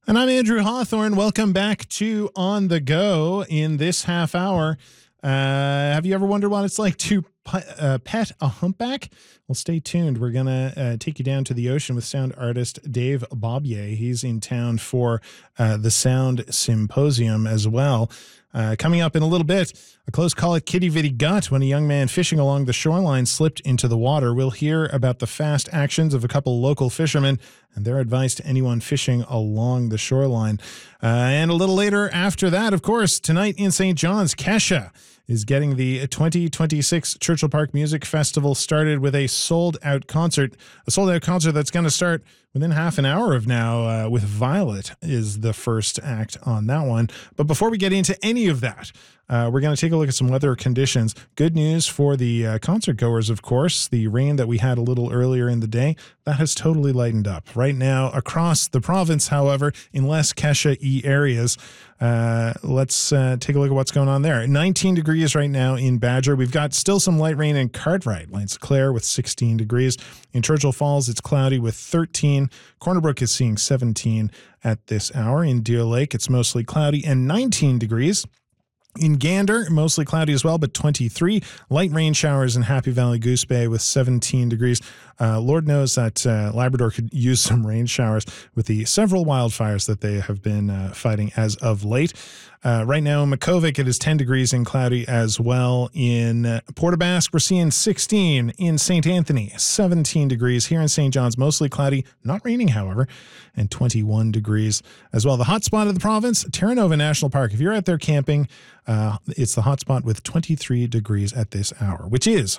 And I'm Andrew Hawthorne. Welcome back to On the Go in this half hour. Have you ever wondered what it's like to pet a humpback? Well, stay tuned. We're going to take you down to the ocean with sound artist Dave Bobier. He's in town for the Sound Symposium as well. Coming up in a little bit, a close call at Kitty Vitty Gut when a young man fishing along the shoreline slipped into the water. We'll hear about the fast actions of a couple local fishermen and their advice to anyone fishing along the shoreline. And a little later after that, of course, tonight in St. John's, Kesha is getting the 2026 Churchill Park Music Festival started with a sold-out concert. A sold-out concert that's going to start within half an hour of now with Violet is the first act on that one. But before we get into any of that, we're going to take a look at some weather conditions. Good news for the concert goers, of course. The rain that we had a little earlier in the day, that has totally lightened up. Right now, across the province, however, in less Kesha-y areas, let's take a look at what's going on there. 19 degrees right now in Badger. We've got still some light rain in Cartwright. Lights clear with 16 degrees. In Churchill Falls, it's cloudy with 13. Corner Brook is seeing 17 at this hour. In Deer Lake, it's mostly cloudy and 19 degrees. In Gander, mostly cloudy as well, but 23. Light rain showers in Happy Valley Goose Bay with 17 degrees. Lord knows that Labrador could use some rain showers with the several wildfires that they have been fighting as of late. Right now in Makkovik, it is 10 degrees and cloudy as well. In Port aux Basques, we're seeing 16. In St. Anthony, 17 degrees. Here in St. John's, mostly cloudy, not raining, however, and 21 degrees as well. The hot spot of the province, Terra Nova National Park. If you're out there camping, it's the hot spot with 23 degrees at this hour, which is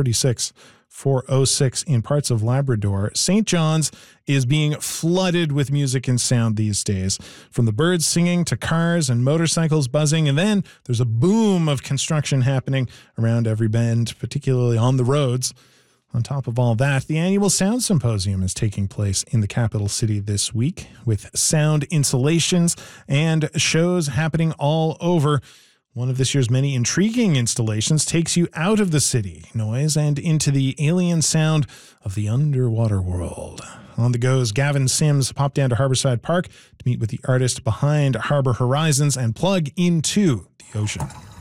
406 in parts of Labrador. St. John's is being flooded with music and sound these days, from the birds singing to cars and motorcycles buzzing. And then there's a boom of construction happening around every bend, particularly on the roads. On top of all that, the annual Sound Symposium is taking place in the capital city this week with sound installations and shows happening all over. One of this year's many intriguing installations takes you out of the city noise and into the alien sound of the underwater world. On the go's Gavin Sims popped down to Harborside Park to meet with the artist behind Harbor Horizons and plug into the ocean.